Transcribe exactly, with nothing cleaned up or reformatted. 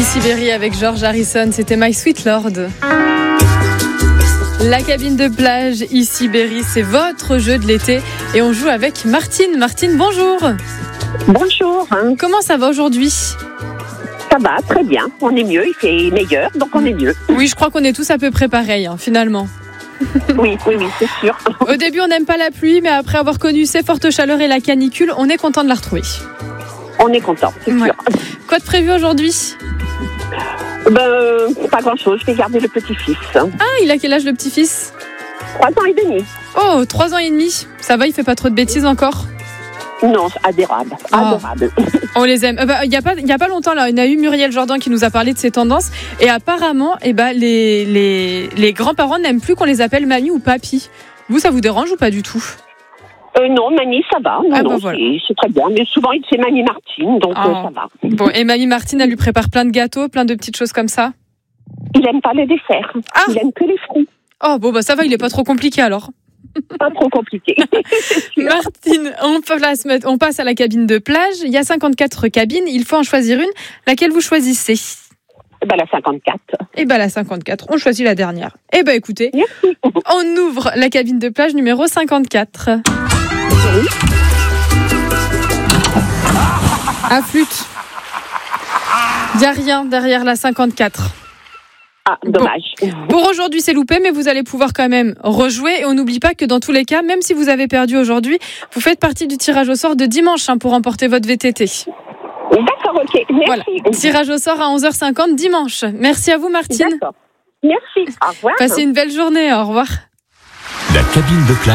Ici Berry avec George Harrison, c'était My Sweet Lord. La cabine de plage, ici Berry, c'est votre jeu de l'été et on joue avec Martine. Martine, bonjour. Bonjour. Comment ça va aujourd'hui ? Ça va, très bien. On est mieux, il fait meilleur, donc on est mieux. Oui, je crois qu'on est tous à peu près pareils, hein, finalement. Oui, oui, oui, c'est sûr. Au début, on n'aime pas la pluie, mais après avoir connu ces fortes chaleurs et la canicule, on est content de la retrouver. On est content, c'est Ouais. sûr. Quoi de prévu aujourd'hui ? Ben, pas grand-chose, je vais garder le petit-fils. Ah, il a quel âge le petit-fils ? Trois ans et demi. Oh, trois ans et demi. Ça va, il fait pas trop de bêtises encore ? Non, adorable, Oh. adorable. On les aime. Euh, bah, il y a pas, il y a pas longtemps là, on a eu Muriel Jordan qui nous a parlé de ses tendances et apparemment, eh ben les les les grands-parents n'aiment plus qu'on les appelle mamie ou papy. Vous, ça vous dérange ou pas du tout ? Euh, non, mamie, ça va. Non, Ah, non, bah, voilà. c'est, c'est très bien. Mais souvent, il c'est mamie Martine, donc Oh. euh, ça va. Bon, et mamie Martine, elle lui prépare plein de gâteaux, plein de petites choses comme ça. Il aime pas les desserts. Ah. Il aime que les fruits. Oh bon, bah ça va, il est pas trop compliqué alors. Pas trop compliqué. C'est sûr. Martine, on passe, on passe à la cabine de plage. Il y a cinquante-quatre cabines, il faut en choisir une. Laquelle vous choisissez ? Ben, la cinquante-quatre. Eh ben la cinquante-quatre, on choisit la dernière. Eh ben écoutez, Merci. on ouvre la cabine de plage numéro cinquante-quatre. À flûte. Il n'y a rien derrière la cinquante-quatre. Ah, dommage. Pour aujourd'hui, c'est loupé, mais vous allez pouvoir quand même rejouer. Et on n'oublie pas que dans tous les cas, même si vous avez perdu aujourd'hui, vous faites partie du tirage au sort de dimanche hein, pour remporter votre V T T. D'accord, ok. Merci. Voilà. Tirage au sort à onze heures cinquante dimanche. Merci à vous, Martine. D'accord. Merci. Au revoir. Passez une belle journée. Au revoir. La cabine de plage.